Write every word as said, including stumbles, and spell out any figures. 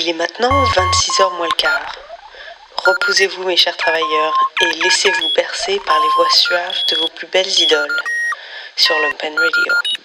Il est maintenant vingt-six heures moins le quart. Reposez-vous mes chers travailleurs et laissez-vous bercer par les voix suaves de vos plus belles idoles sur Lumpen Radio.